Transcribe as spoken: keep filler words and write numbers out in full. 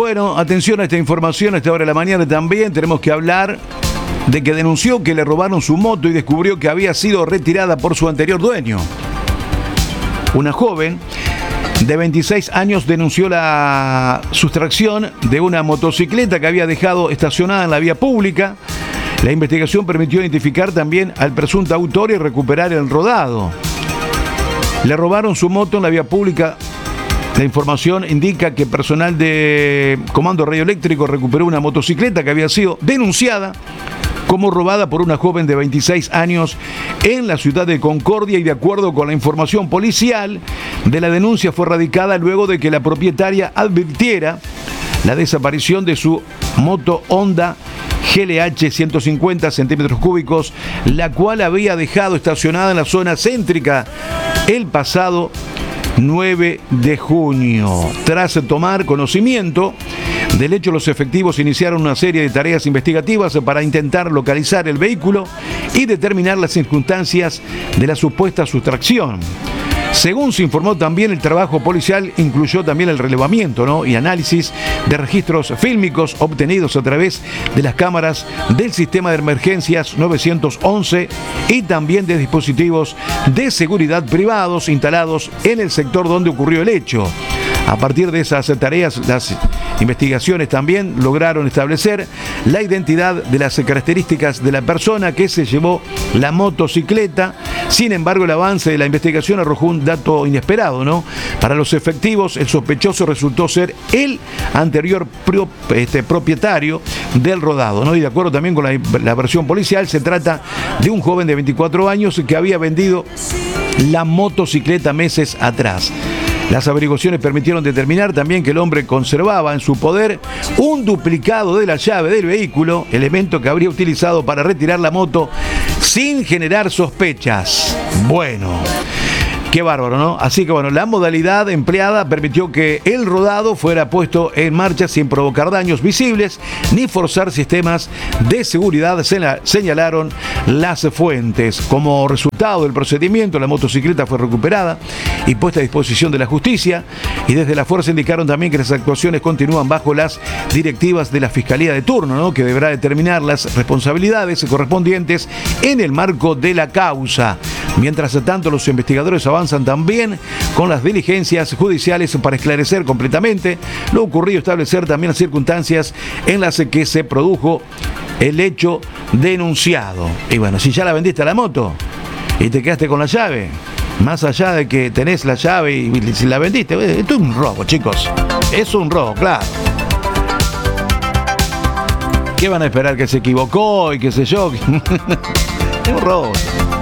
bueno, atención a esta información a esta hora de la mañana también. Tenemos que hablar de que denunció que le robaron su moto y descubrió que había sido retirada por su anterior dueño. Una joven de veintiséis años denunció la sustracción de una motocicleta que había dejado estacionada en la vía pública. La investigación permitió identificar también al presunto autor y recuperar el rodado. Le robaron su moto en la vía pública. La información indica que personal de Comando Radioeléctrico recuperó una motocicleta que había sido denunciada como robada por una joven de veintiséis años en la ciudad de Concordia, y de acuerdo con la información policial de la denuncia fue radicada luego de que la propietaria advirtiera la desaparición de su moto Honda G L H ciento cincuenta centímetros cúbicos, la cual había dejado estacionada en la zona céntrica el pasado nueve de junio. Tras tomar conocimiento del hecho, los efectivos iniciaron una serie de tareas investigativas para intentar localizar el vehículo y determinar las circunstancias de la supuesta sustracción. Según se informó también, el trabajo policial incluyó también el relevamiento, ¿no? y análisis de registros fílmicos obtenidos a través de las cámaras del sistema de emergencias nueve once y también de dispositivos de seguridad privados instalados en el sector donde ocurrió el hecho. A partir de esas tareas, las investigaciones también lograron establecer la identidad de las características de la persona que se llevó la motocicleta. Sin embargo, el avance de la investigación arrojó un dato inesperado, ¿no? Para los efectivos, el sospechoso resultó ser el anterior pro, este, propietario del rodado, ¿no? Y de acuerdo también con la, la versión policial, se trata de un joven de veinticuatro años que había vendido la motocicleta meses atrás. Las averiguaciones permitieron determinar también que el hombre conservaba en su poder un duplicado de la llave del vehículo, elemento que habría utilizado para retirar la moto sin generar sospechas. Bueno, qué bárbaro, ¿no? Así que bueno, la modalidad empleada permitió que el rodado fuera puesto en marcha sin provocar daños visibles ni forzar sistemas de seguridad, señalaron las fuentes. Como resultado del procedimiento, la motocicleta fue recuperada y puesta a disposición de la justicia, y desde la fuerza indicaron también que las actuaciones continúan bajo las directivas de la Fiscalía de turno, ¿no? que deberá determinar las responsabilidades correspondientes en el marco de la causa. Mientras tanto, los investigadores avanzan también con las diligencias judiciales para esclarecer completamente lo ocurrido, establecer también las circunstancias en las que se produjo el hecho denunciado. Y bueno, si ya la vendiste a la moto y te quedaste con la llave, más allá de que tenés la llave y si la vendiste, esto es un robo, chicos. Es un robo, claro. ¿Qué van a esperar? ¿Que se equivocó y qué sé yo? Es un robo.